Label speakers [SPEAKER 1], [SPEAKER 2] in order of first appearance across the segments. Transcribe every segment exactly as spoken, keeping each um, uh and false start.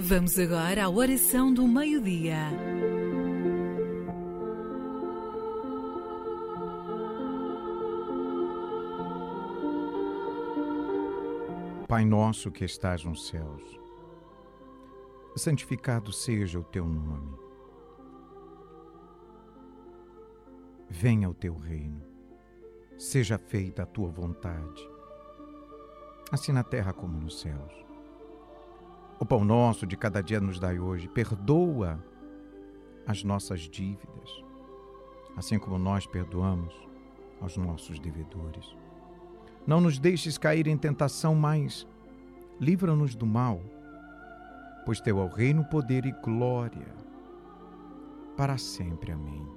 [SPEAKER 1] Vamos agora à oração do meio-dia.
[SPEAKER 2] Pai nosso que estás nos céus, santificado seja o teu nome. Venha o teu reino, seja feita a tua vontade, assim na terra como nos céus. O pão nosso de cada dia nos dai hoje, perdoa as nossas dívidas, assim como nós perdoamos aos nossos devedores. Não nos deixes cair em tentação, mas livra-nos do mal, pois teu é o reino, poder e glória, para sempre. Amém.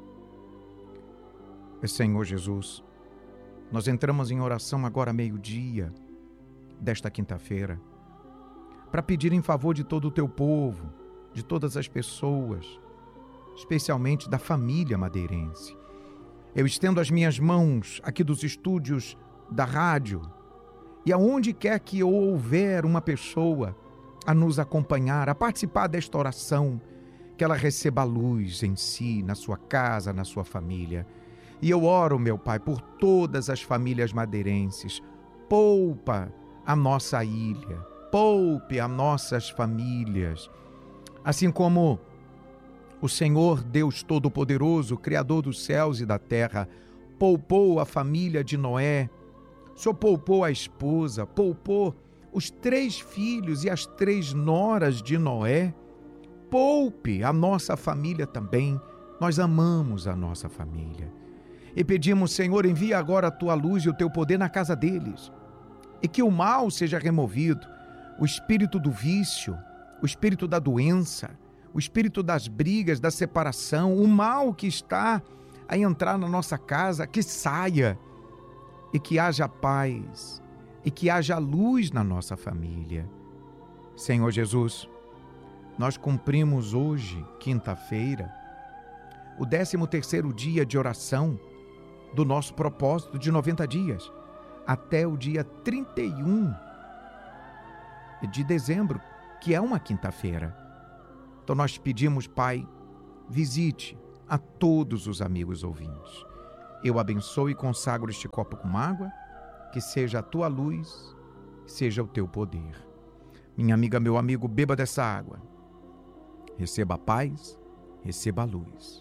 [SPEAKER 2] Senhor Jesus, nós entramos em oração agora meio-dia desta quinta-feira, para pedir em favor de todo o teu povo, de todas as pessoas, especialmente da família madeirense. Eu estendo as minhas mãos aqui dos estúdios da rádio, e aonde quer que houver uma pessoa a nos acompanhar, a participar desta oração, que ela receba a luz em si, na sua casa, na sua família. E eu oro, meu Pai, por todas as famílias madeirenses. Poupa a nossa ilha, poupe as nossas famílias, assim como o Senhor Deus Todo-Poderoso, Criador dos céus e da terra, poupou a família de Noé. O Senhor poupou a esposa, poupou os três filhos e as três noras de Noé. Poupe a nossa família também. Nós amamos a nossa família. E pedimos, Senhor, envia agora a tua luz e o teu poder na casa deles. E que o mal seja removido, o espírito do vício, o espírito da doença, o espírito das brigas, da separação, o mal que está a entrar na nossa casa, que saia. E que haja paz, e que haja luz na nossa família. Senhor Jesus, nós cumprimos hoje, quinta-feira, o décimo terceiro dia de oração do nosso propósito de noventa dias, até o dia trinta e um de dezembro, que é uma quinta-feira. Então nós pedimos, Pai, visite a todos os amigos ouvintes. Eu abençoo e consagro este copo com água, que seja a tua luz, seja o teu poder. Minha amiga, meu amigo, beba dessa água. Receba a paz, receba a luz.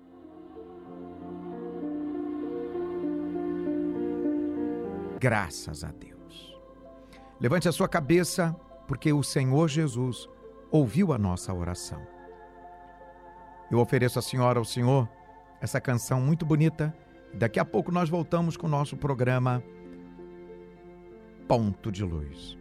[SPEAKER 2] Graças a Deus. Levante a sua cabeça, porque o Senhor Jesus ouviu a nossa oração. Eu ofereço à senhora, ao Senhor, essa canção muito bonita. Daqui a pouco nós voltamos com o nosso programa Ponto de Luz.